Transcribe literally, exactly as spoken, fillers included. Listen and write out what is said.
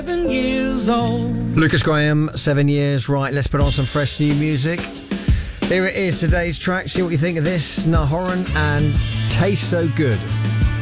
Years old. Lucas Graham, seven years. Right, let's put on some fresh new music. Here it is, today's track. See what you think of this. Nahoran and Taste So Good.